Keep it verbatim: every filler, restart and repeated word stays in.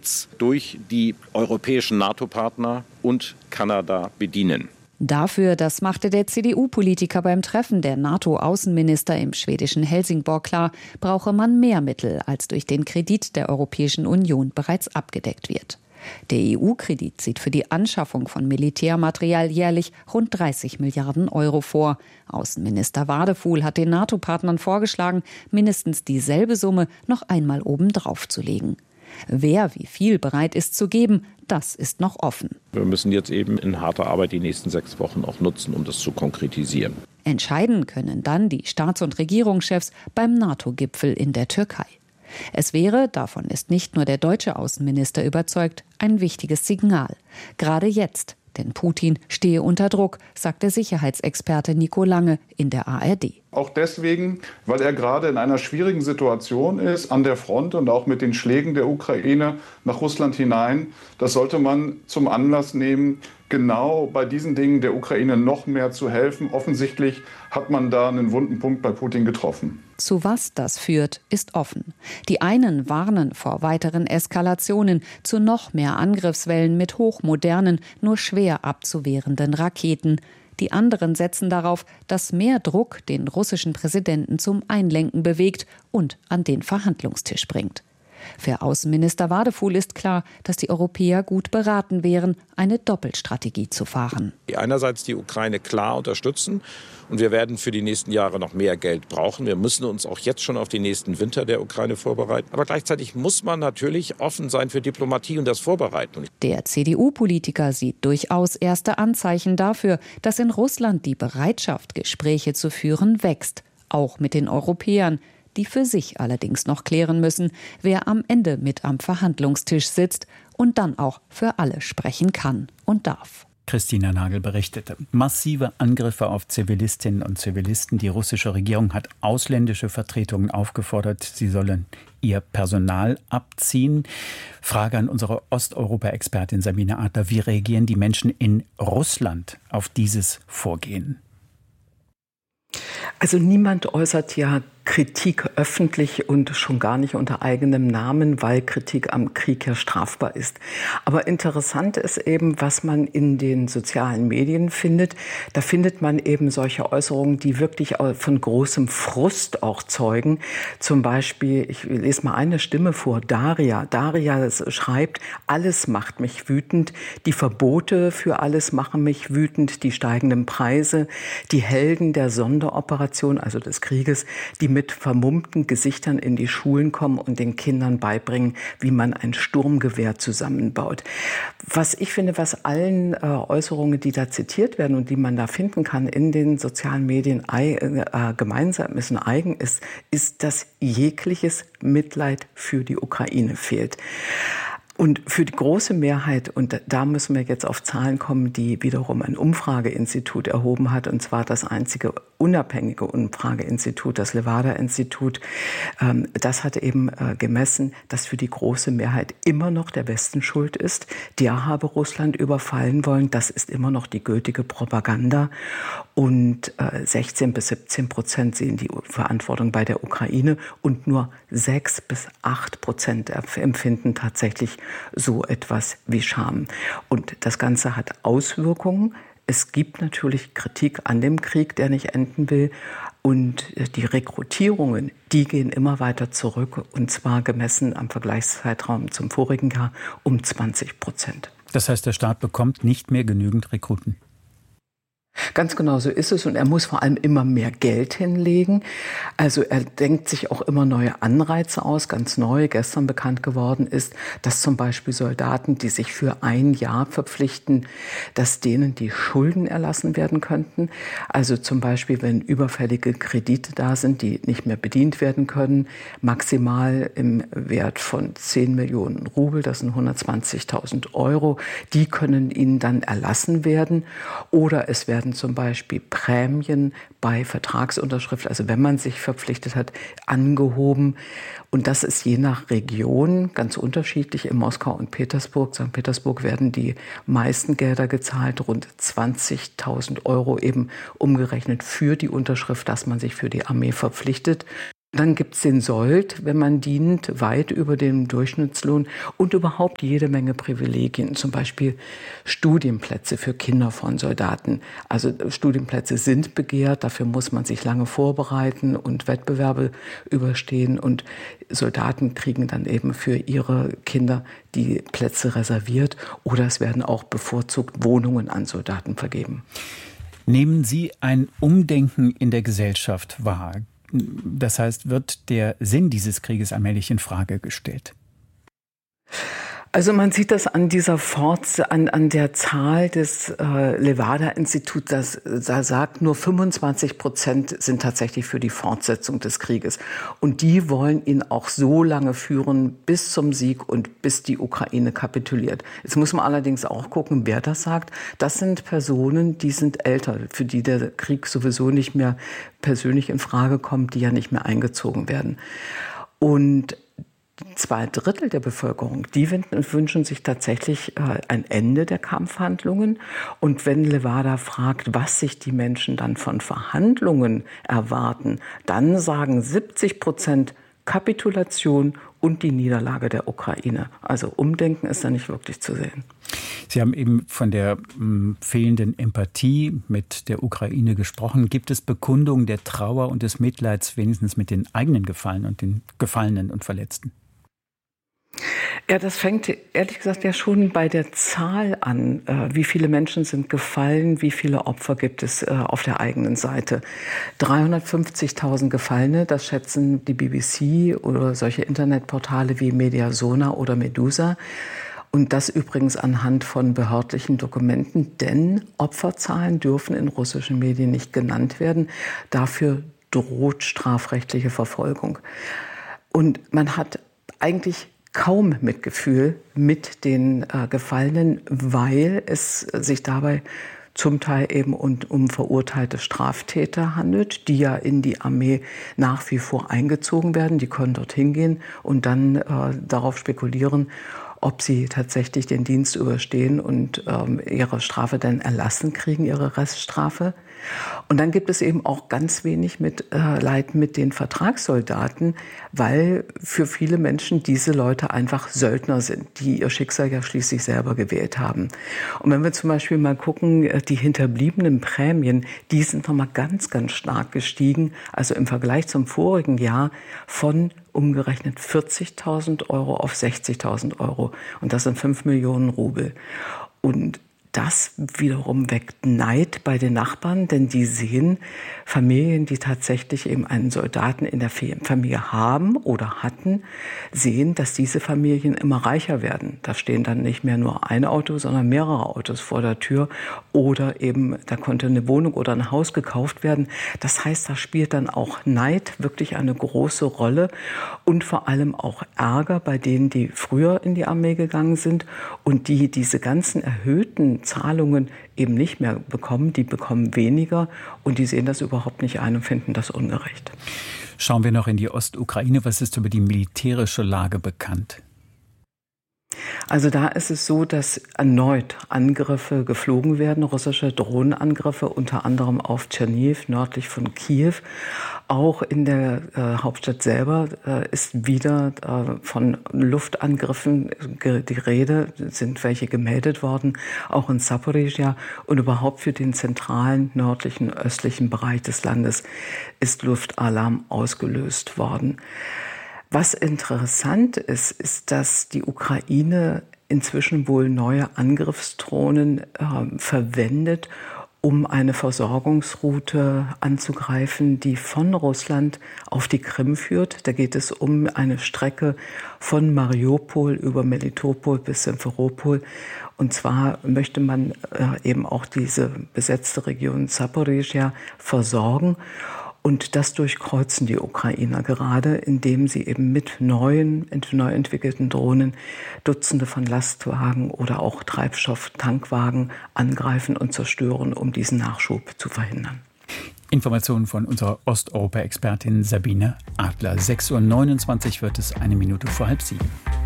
Kredits durch die europäischen NATO-Partner und Kanada bedienen. Dafür, das machte der C D U-Politiker beim Treffen der NATO-Außenminister im schwedischen Helsingborg klar, brauche man mehr Mittel, als durch den Kredit der Europäischen Union bereits abgedeckt wird. Der E U-Kredit sieht für die Anschaffung von Militärmaterial jährlich rund dreißig Milliarden Euro vor. Außenminister Wadefuhl hat den NATO-Partnern vorgeschlagen, mindestens dieselbe Summe noch einmal obendrauf zu legen. Wer wie viel bereit ist zu geben, das ist noch offen. Wir müssen jetzt eben in harter Arbeit die nächsten sechs Wochen auch nutzen, um das zu konkretisieren. Entscheiden können dann die Staats- und Regierungschefs beim NATO-Gipfel in der Türkei. Es wäre, davon ist nicht nur der deutsche Außenminister überzeugt, ein wichtiges Signal. Gerade jetzt, denn Putin stehe unter Druck, sagt der Sicherheitsexperte Nico Lange in der A R D. Auch deswegen, weil er gerade in einer schwierigen Situation ist an der Front und auch mit den Schlägen der Ukraine nach Russland hinein. Das sollte man zum Anlass nehmen, genau bei diesen Dingen der Ukraine noch mehr zu helfen. Offensichtlich hat man da einen wunden Punkt bei Putin getroffen. Zu was das führt, ist offen. Die einen warnen vor weiteren Eskalationen, zu noch mehr Angriffswellen mit hochmodernen, nur schwer abzuwehrenden Raketen. Die anderen setzen darauf, dass mehr Druck den russischen Präsidenten zum Einlenken bewegt und an den Verhandlungstisch bringt. Für Außenminister Wadefuhl ist klar, dass die Europäer gut beraten wären, eine Doppelstrategie zu fahren. Einerseits die Ukraine klar unterstützen und wir werden für die nächsten Jahre noch mehr Geld brauchen. Wir müssen uns auch jetzt schon auf den nächsten Winter der Ukraine vorbereiten. Aber gleichzeitig muss man natürlich offen sein für Diplomatie und das Vorbereiten. Der C D U-Politiker sieht durchaus erste Anzeichen dafür, dass in Russland die Bereitschaft, Gespräche zu führen, wächst, auch mit den Europäern, die für sich allerdings noch klären müssen, wer am Ende mit am Verhandlungstisch sitzt und dann auch für alle sprechen kann und darf. Christina Nagel berichtete. Massive Angriffe auf Zivilistinnen und Zivilisten. Die russische Regierung hat ausländische Vertretungen aufgefordert, sie sollen ihr Personal abziehen. Frage an unsere Osteuropa-Expertin Sabine Adler. Wie reagieren die Menschen in Russland auf dieses Vorgehen? Also niemand äußert ja Kritik öffentlich und schon gar nicht unter eigenem Namen, weil Kritik am Krieg ja strafbar ist. Aber interessant ist eben, was man in den sozialen Medien findet. Da findet man eben solche Äußerungen, die wirklich von großem Frust auch zeugen. Zum Beispiel, ich lese mal eine Stimme vor, Daria. Daria schreibt, alles macht mich wütend. Die Verbote für alles machen mich wütend. Die steigenden Preise, die Helden der Sonderoperation, also des Krieges, die mit vermummten Gesichtern in die Schulen kommen und den Kindern beibringen, wie man ein Sturmgewehr zusammenbaut. Was ich finde, was allen äh, Äußerungen, die da zitiert werden und die man da finden kann in den sozialen Medien äh, gemeinsam ist und eigen ist, ist, dass jegliches Mitleid für die Ukraine fehlt. Und für die große Mehrheit, und da müssen wir jetzt auf Zahlen kommen, die wiederum ein Umfrageinstitut erhoben hat, und zwar das einzige unabhängige Umfrageinstitut, das Levada-Institut, das hat eben gemessen, dass für die große Mehrheit immer noch der Westen schuld ist. Der habe Russland überfallen wollen, das ist immer noch die gültige Propaganda. Und sechzehn bis siebzehn Prozent sehen die Verantwortung bei der Ukraine und nur sechs bis acht Prozent empfinden tatsächlich so etwas wie Scham. Und das Ganze hat Auswirkungen. Es gibt natürlich Kritik an dem Krieg, der nicht enden will. Und die Rekrutierungen, die gehen immer weiter zurück. Und zwar gemessen am Vergleichszeitraum zum vorigen Jahr um zwanzig Prozent. Das heißt, der Staat bekommt nicht mehr genügend Rekruten? Ganz genau so ist es, und er muss vor allem immer mehr Geld hinlegen. Also er denkt sich auch immer neue Anreize aus. Ganz neu gestern bekannt geworden ist, dass zum Beispiel Soldaten, die sich für ein Jahr verpflichten, dass denen die Schulden erlassen werden könnten. Also zum Beispiel, wenn überfällige Kredite da sind, die nicht mehr bedient werden können, maximal im Wert von zehn Millionen Rubel, das sind hundertzwanzigtausend Euro, die können ihnen dann erlassen werden. Oder es werden zum Beispiel Prämien bei Vertragsunterschrift, also wenn man sich verpflichtet hat, angehoben. Und das ist je nach Region ganz unterschiedlich. In Moskau und Petersburg, Sankt Petersburg, werden die meisten Gelder gezahlt, rund zwanzigtausend Euro eben umgerechnet für die Unterschrift, dass man sich für die Armee verpflichtet. Dann gibt es den Sold, wenn man dient, weit über dem Durchschnittslohn und überhaupt jede Menge Privilegien, zum Beispiel Studienplätze für Kinder von Soldaten. Also Studienplätze sind begehrt, dafür muss man sich lange vorbereiten und Wettbewerbe überstehen und Soldaten kriegen dann eben für ihre Kinder die Plätze reserviert oder es werden auch bevorzugt Wohnungen an Soldaten vergeben. Nehmen Sie ein Umdenken in der Gesellschaft wahr? Das heißt, wird der Sinn dieses Krieges allmählich in Frage gestellt? Also man sieht das an dieser Forts, an, an der Zahl des äh, Levada-Instituts, das, das sagt, nur fünfundzwanzig Prozent sind tatsächlich für die Fortsetzung des Krieges. Und die wollen ihn auch so lange führen bis zum Sieg und bis die Ukraine kapituliert. Jetzt muss man allerdings auch gucken, wer das sagt. Das sind Personen, die sind älter, für die der Krieg sowieso nicht mehr persönlich in Frage kommt, die ja nicht mehr eingezogen werden. Und Zwei Drittel der Bevölkerung, die wünschen sich tatsächlich äh, ein Ende der Kampfhandlungen. Und wenn Levada fragt, was sich die Menschen dann von Verhandlungen erwarten, dann sagen siebzig Prozent Kapitulation und die Niederlage der Ukraine. Also Umdenken ist da nicht wirklich zu sehen. Sie haben eben von der m, fehlenden Empathie mit der Ukraine gesprochen. Gibt es Bekundungen der Trauer und des Mitleids wenigstens mit den eigenen Gefallenen und den Gefallenen und Verletzten? Ja, das fängt ehrlich gesagt ja schon bei der Zahl an. Äh, wie viele Menschen sind gefallen, wie viele Opfer gibt es äh, auf der eigenen Seite? dreihundertfünfzigtausend Gefallene, das schätzen die B B C oder solche Internetportale wie Mediasona oder Medusa. Und das übrigens anhand von behördlichen Dokumenten, denn Opferzahlen dürfen in russischen Medien nicht genannt werden. Dafür droht strafrechtliche Verfolgung. Und man hat eigentlich kaum Mitgefühl mit den äh, Gefallenen, weil es sich dabei zum Teil eben um, um verurteilte Straftäter handelt, die ja in die Armee nach wie vor eingezogen werden. Die können dorthin gehen und dann äh, darauf spekulieren, ob sie tatsächlich den Dienst überstehen und ähm, ihre Strafe dann erlassen kriegen, ihre Reststrafe. Und dann gibt es eben auch ganz wenig mit, äh, Leid mit den Vertragssoldaten, weil für viele Menschen diese Leute einfach Söldner sind, die ihr Schicksal ja schließlich selber gewählt haben. Und wenn wir zum Beispiel mal gucken, die hinterbliebenen Prämien, die sind nochmal ganz, ganz stark gestiegen. Also im Vergleich zum vorigen Jahr von umgerechnet vierzigtausend Euro auf sechzigtausend Euro. Und das sind fünf Millionen Rubel. Und das wiederum weckt Neid bei den Nachbarn, denn die sehen Familien, die tatsächlich eben einen Soldaten in der Familie haben oder hatten, sehen, dass diese Familien immer reicher werden. Da stehen dann nicht mehr nur ein Auto, sondern mehrere Autos vor der Tür oder eben da konnte eine Wohnung oder ein Haus gekauft werden. Das heißt, da spielt dann auch Neid wirklich eine große Rolle und vor allem auch Ärger bei denen, die früher in die Armee gegangen sind und die diese ganzen erhöhten Zahlungen eben nicht mehr bekommen, die bekommen weniger und die sehen das überhaupt nicht ein und finden das ungerecht. Schauen wir noch in die Ostukraine. Was ist über die militärische Lage bekannt? Also da ist es so, dass erneut Angriffe geflogen werden, russische Drohnenangriffe, unter anderem auf Tscherniw, nördlich von Kiew. Auch in der äh, Hauptstadt selber äh, ist wieder äh, von Luftangriffen die Rede, sind welche gemeldet worden, auch in Zaporizhzhia. Und überhaupt für den zentralen, nördlichen, östlichen Bereich des Landes ist Luftalarm ausgelöst worden. Was interessant ist, ist, dass die Ukraine inzwischen wohl neue Angriffsdrohnen äh, verwendet, um eine Versorgungsroute anzugreifen, die von Russland auf die Krim führt. Da geht es um eine Strecke von Mariupol über Melitopol bis Simferopol. Und zwar möchte man äh, eben auch diese besetzte Region Zaporizhzhia versorgen. Und das durchkreuzen die Ukrainer gerade, indem sie eben mit neuen, neu entwickelten Drohnen Dutzende von Lastwagen oder auch Treibstofftankwagen angreifen und zerstören, um diesen Nachschub zu verhindern. Informationen von unserer Osteuropa-Expertin Sabine Adler. sechs Uhr neunundzwanzig wird es, eine Minute vor halb sieben.